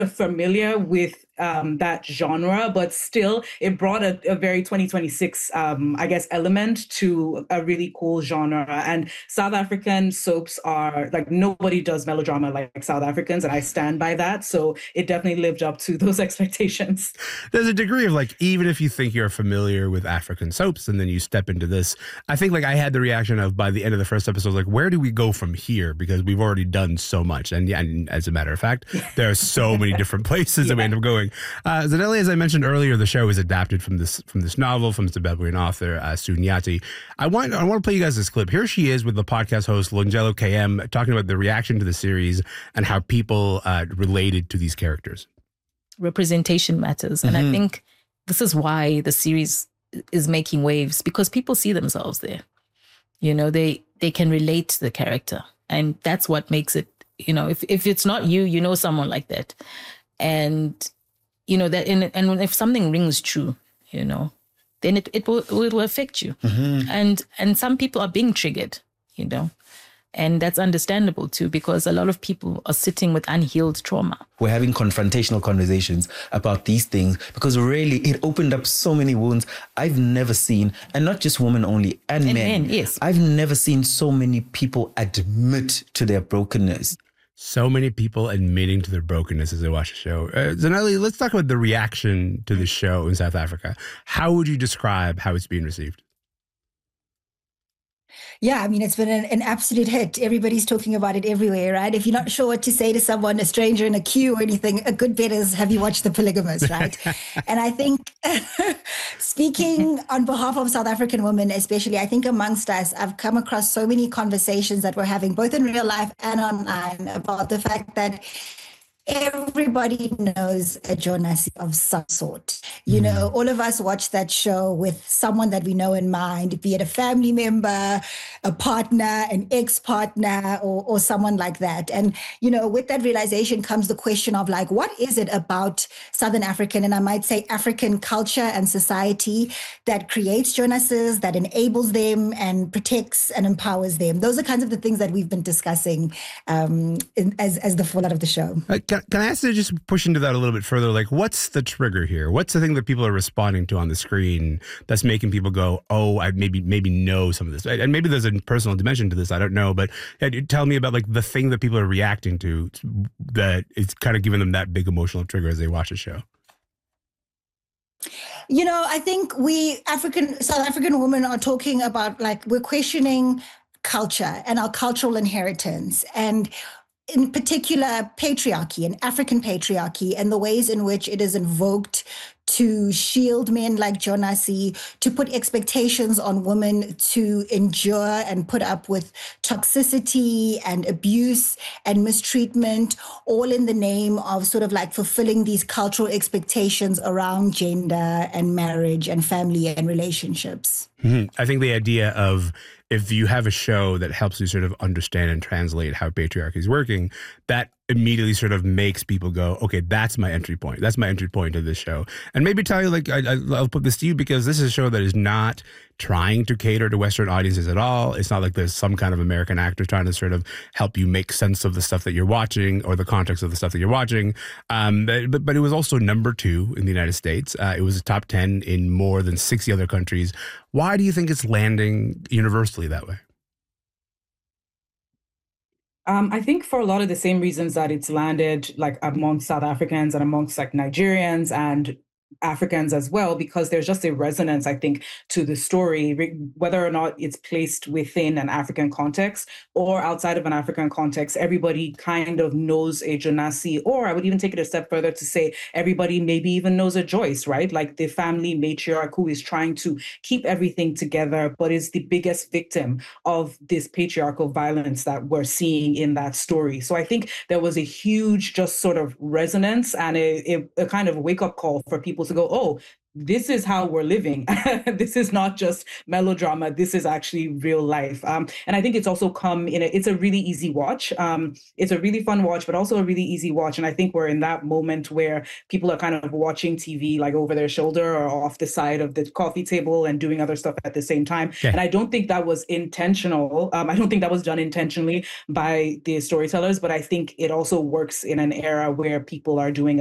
familiar with that genre, but still it brought a very 2026, I guess, element to a really cool genre. And South African soaps are like, nobody does melodrama like South Africans, and I stand by that. So it definitely lived up to those expectations. There's a degree of like, even if you think you're familiar with African soaps and then you step into this, I think like I had the reaction of by the end of the first episode, like, where do we go from here? Because we've already done so much. And yeah, and as a matter of fact, there are so many different places that we end up going. Zanele, as I mentioned earlier, the show is adapted from this novel from Zimbabwean author Sue Nyathi. I want to play you guys this clip. Here she is with the podcast host Longelo KM talking about the reaction to the series and how people related to these characters. Representation matters, and I think this is why the series is making waves, because people see themselves there. You know, they can relate to the character, and that's what makes it. You know, if it's not you, you know someone like that, and you know that, and if something rings true, you know, then it will affect you. And some people are being triggered, you know, and that's understandable too, because a lot of people are sitting with unhealed trauma. We're having confrontational conversations about these things because really it opened up so many wounds I've never seen, and not just women only, and men. Yes. I've never seen so many people admit to their brokenness. So many people admitting to their brokenness as they watch the show. Zanele, let's talk about the reaction to the show in South Africa. How would you describe how it's being received? Yeah, I mean, it's been an absolute hit. Everybody's talking about it everywhere, right? If you're not sure what to say to someone, a stranger in a queue or anything, a good bet is, have you watched The Polygamous, right? And I think, speaking on behalf of South African women especially, I think amongst us, I've come across so many conversations that we're having, both in real life and online, about the fact that everybody knows a Jonasi of some sort. You know, all of us watch that show with someone that we know in mind, be it a family member, a partner, an ex-partner, or someone like that. And, you know, with that realization comes the question of like, what is it about Southern African, and I might say African culture and society that creates Jonases, that enables them and protects and empowers them? Those are kinds of the things that we've been discussing as the fallout of the show. Can I ask you to just push into that a little bit further? Like, what's the trigger here? What's the thing that people are responding to on the screen that's making people go, oh, I maybe know some of this? And maybe there's a personal dimension to this. I don't know. But tell me about like the thing that people are reacting to that is kind of giving them that big emotional trigger as they watch the show. You know, I think South African women are talking about, like, we're questioning culture and our cultural inheritance, and in particular, patriarchy and African patriarchy and the ways in which it is invoked to shield men like Jonasi, to put expectations on women to endure and put up with toxicity and abuse and mistreatment, all in the name of sort of like fulfilling these cultural expectations around gender and marriage and family and relationships. I think the idea of, if you have a show that helps you sort of understand and translate how patriarchy is working, that immediately sort of makes people go, okay, that's my entry point. That's my entry point to this show. And maybe tell you, like, I'll put this to you, because this is a show that is not trying to cater to Western audiences at all. It's not like there's some kind of American actor trying to sort of help you make sense of the stuff that you're watching or the context of the stuff that you're watching. But it was also number 2 in the United States. It was a top 10 in more than 60 other countries. Why do you think it's landing universally that way? I think for a lot of the same reasons that it's landed, like, amongst South Africans and amongst like Nigerians and Africans as well, because there's just a resonance, I think, to the story, whether or not it's placed within an African context or outside of an African context. Everybody kind of knows a Jonasi, or I would even take it a step further to say everybody maybe even knows a Joyce, right? Like the family matriarch who is trying to keep everything together, but is the biggest victim of this patriarchal violence that we're seeing in that story. So I think there was a huge just sort of resonance and a kind of wake-up call for people to go, oh, this is how we're living. This is not just melodrama. This is actually real life. And I think it's also come in it's a really easy watch. It's a really fun watch, but also a really easy watch. And I think we're in that moment where people are kind of watching TV like over their shoulder or off the side of the coffee table and doing other stuff at the same time. Yeah. And I don't think that was intentional. I don't think that was done intentionally by the storytellers, but I think it also works in an era where people are doing